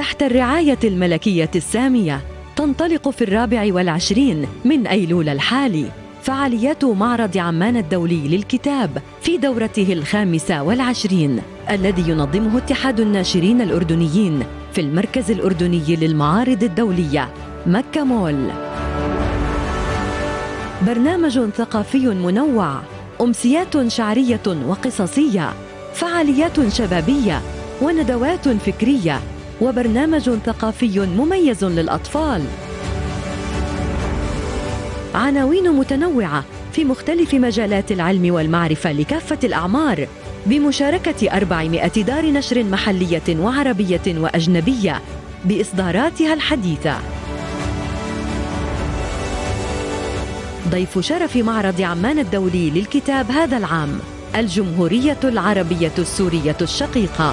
تحت الرعاية الملكية السامية. تنطلق في 24 من أيلول الحالي فعاليات معرض عمان الدولي للكتاب في دورته 25 الذي ينظمه اتحاد الناشرين الأردنيين في المركز الأردني للمعارض الدولية مكة مول. برنامج ثقافي منوع، أمسيات شعرية وقصصية، فعاليات شبابية وندوات فكرية، وبرنامج ثقافي مميز للأطفال. عناوين متنوعة في مختلف مجالات العلم والمعرفة لكافة الأعمار، بمشاركة 400 دار نشر محلية وعربية وأجنبية بإصداراتها الحديثة. ضيف شرف معرض عمان الدولي للكتاب هذا العام الجمهورية العربية السورية الشقيقة.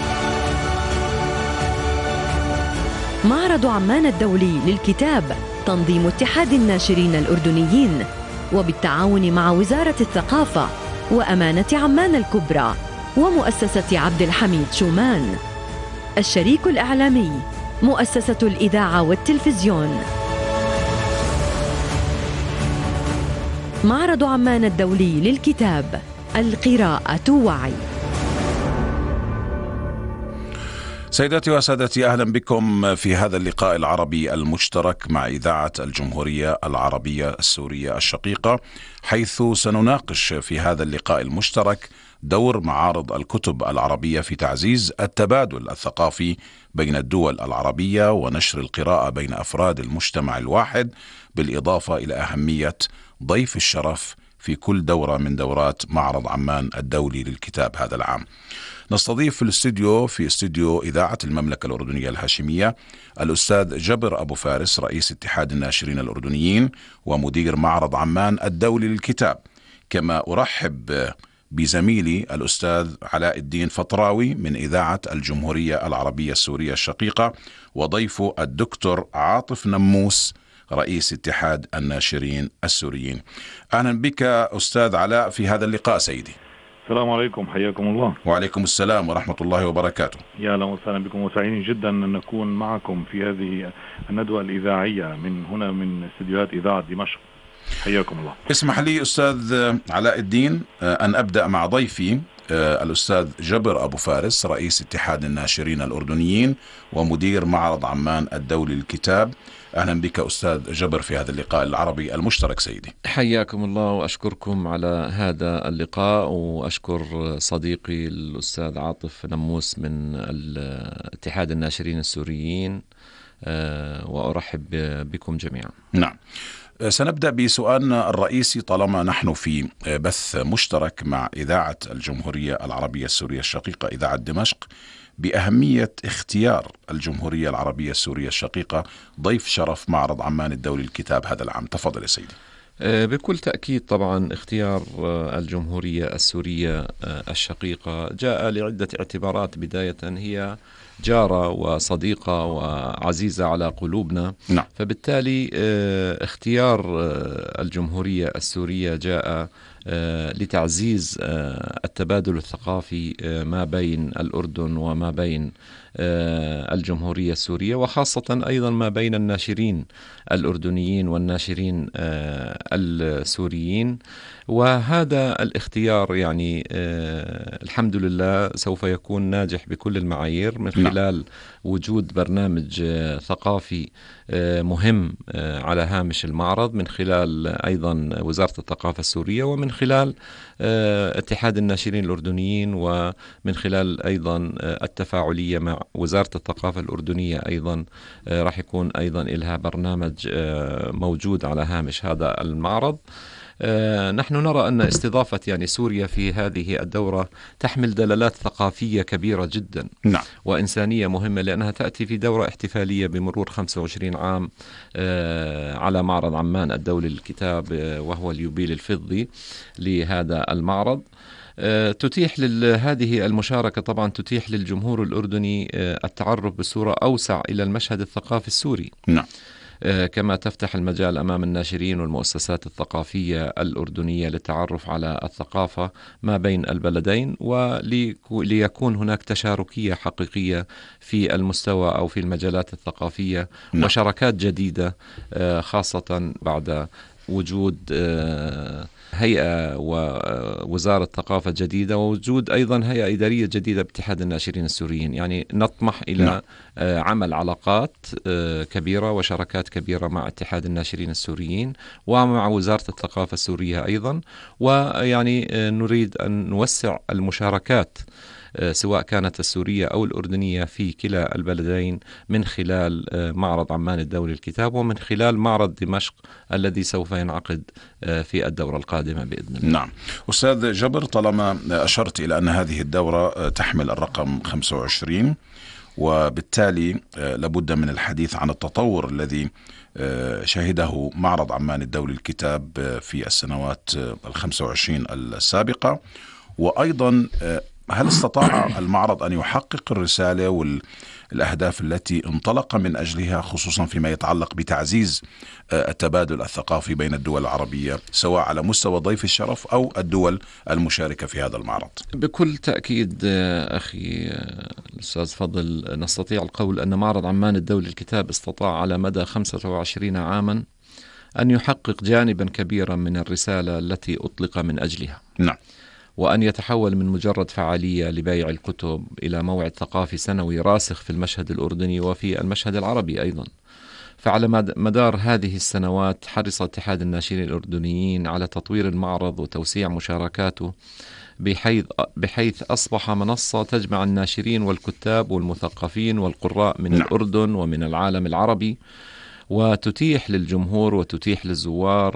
معرض عمان الدولي للكتاب تنظيم اتحاد الناشرين الأردنيين وبالتعاون مع وزارة الثقافة وأمانة عمان الكبرى ومؤسسة عبد الحميد شومان. الشريك الإعلامي مؤسسة الإذاعة والتلفزيون. معرض عمان الدولي للكتاب، القراءة وعي. سيداتي وسادتي، أهلا بكم في هذا اللقاء العربي المشترك مع إذاعة الجمهورية العربية السورية الشقيقة، حيث سنناقش في هذا اللقاء المشترك دور معارض الكتب العربية في تعزيز التبادل الثقافي بين الدول العربية ونشر القراءة بين أفراد المجتمع الواحد، بالإضافة إلى أهمية ضيف الشرف في كل دورة من دورات معرض عمان الدولي للكتاب هذا العام. نستضيف في استوديو إذاعة المملكة الأردنية الهاشمية الأستاذ جبر أبو فارس، رئيس اتحاد الناشرين الأردنيين ومدير معرض عمان الدولي للكتاب. كما أرحب بزميلي الأستاذ علاء الدين فطراوي من إذاعة الجمهورية العربية السورية الشقيقة، وضيفه الدكتور عاطف نموس، رئيس اتحاد الناشرين السوريين. أهلا بك أستاذ علاء في هذا اللقاء سيدي. السلام عليكم، حياكم الله. وعليكم السلام ورحمة الله وبركاته. يا أهلا وسهلا بكم، وسعيدين جدا أن نكون معكم في هذه الندوة الإذاعية من هنا من استديوهات إذاعة دمشق. حياكم الله. اسمح لي أستاذ علاء الدين أن أبدأ مع ضيفي الأستاذ جبر أبو فارس، رئيس اتحاد الناشرين الأردنيين ومدير معرض عمان الدولي للكتاب. أهلا بك أستاذ جبر في هذا اللقاء العربي المشترك سيدي. حياكم الله، وأشكركم على هذا اللقاء، وأشكر صديقي الأستاذ عاطف نموس من اتحاد الناشرين السوريين، وأرحب بكم جميعا. نعم، سنبدأ بسؤالنا الرئيسي طالما نحن في بث مشترك مع إذاعة الجمهورية العربية السورية الشقيقة إذاعة دمشق، بأهمية اختيار الجمهورية العربية السورية الشقيقة ضيف شرف معرض عمان الدولي للكتاب هذا العام. تفضل يا سيدي. بكل تأكيد طبعا اختيار الجمهورية السورية الشقيقة جاء لعدة اعتبارات. بداية هي جارة وصديقة وعزيزة على قلوبنا. نعم. فبالتالي اختيار الجمهورية السورية جاء لتعزيز التبادل الثقافي ما بين الأردن وما بين الجمهورية السورية، وخاصة أيضا ما بين الناشرين الأردنيين والناشرين السوريين. وهذا الاختيار يعني الحمد لله سوف يكون ناجح بكل المعايير من خلال وجود برنامج ثقافي مهم على هامش المعرض، من خلال أيضا وزارة الثقافة السورية، ومن خلال اتحاد الناشرين الأردنيين، ومن خلال أيضا التفاعلية مع وزارة الثقافة الأردنية. أيضا راح يكون أيضا لها برنامج موجود على هامش هذا المعرض. نحن نرى أن استضافة يعني سوريا في هذه الدورة تحمل دلالات ثقافية كبيرة جدا. نعم. وإنسانية مهمة، لأنها تأتي في دورة احتفالية بمرور 25 عام على معرض عمان الدولي للكتاب، وهو اليوبيل الفضي لهذا المعرض. تتيح هذه المشاركة طبعا تتيح للجمهور الأردني التعرف بصورة أوسع إلى المشهد الثقافي السوري. نعم. كما تفتح المجال أمام الناشرين والمؤسسات الثقافية الأردنية للتعرف على الثقافة ما بين البلدين، وليكون هناك تشاركية حقيقية في المستوى أو في المجالات الثقافية وشراكات جديدة، خاصة بعد وجود هيئة ووزارة ثقافة جديدة، ووجود أيضا هيئة إدارية جديدة باتحاد الناشرين السوريين. يعني نطمح إلى عمل علاقات كبيرة وشراكات كبيرة مع اتحاد الناشرين السوريين ومع وزارة الثقافة السورية أيضا، ويعني نريد أن نوسع المشاركات سواء كانت السورية أو الأردنية في كلا البلدين من خلال معرض عمان الدولي للكتاب ومن خلال معرض دمشق الذي سوف ينعقد في الدورة القادمة بإذن الله. نعم. أستاذ جبر، طالما أشرت إلى أن هذه الدورة تحمل الرقم 25 وبالتالي لابد من الحديث عن التطور الذي شهده معرض عمان الدولي للكتاب في السنوات 25 السابقة، وأيضا هل استطاع المعرض أن يحقق الرسالة والأهداف التي انطلق من أجلها، خصوصا فيما يتعلق بتعزيز التبادل الثقافي بين الدول العربية سواء على مستوى ضيف الشرف أو الدول المشاركة في هذا المعرض؟ بكل تأكيد أخي الأستاذ فضل، نستطيع القول أن معرض عمان الدولي للكتاب استطاع على مدى 25 عاما أن يحقق جانبا كبيرا من الرسالة التي أطلق من أجلها. نعم. وأن يتحول من مجرد فعالية لبيع الكتب إلى موعد ثقافي سنوي راسخ في المشهد الأردني وفي المشهد العربي أيضا. فعلى مدار هذه السنوات حرص اتحاد الناشرين الأردنيين على تطوير المعرض وتوسيع مشاركاته بحيث أصبح منصة تجمع الناشرين والكتاب والمثقفين والقراء من الأردن ومن العالم العربي، وتتيح للجمهور وتتيح للزوار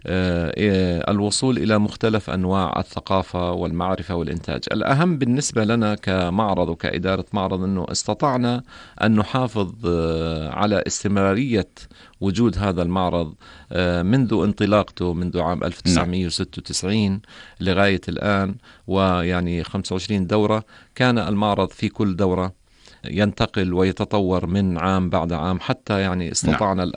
الوصول إلى مختلف أنواع الثقافة والمعرفة والإنتاج. الأهم بالنسبة لنا كمعرض وكإدارة معرض أنه استطعنا أن نحافظ على استمرارية وجود هذا المعرض منذ انطلاقته منذ عام 1996 لغاية الآن، ويعني 25 دورة كان المعرض في كل دورة ينتقل ويتطور من عام بعد عام، حتى يعني استطعنا